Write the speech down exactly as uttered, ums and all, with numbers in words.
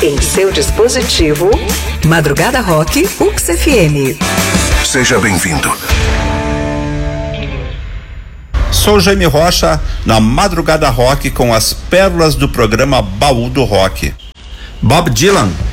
em seu dispositivo. Madrugada Rock U X F M. Seja bem-vindo. Sou Jaime Rocha, na Madrugada Rock, com as pérolas do programa Baú do Rock. Bob Dylan,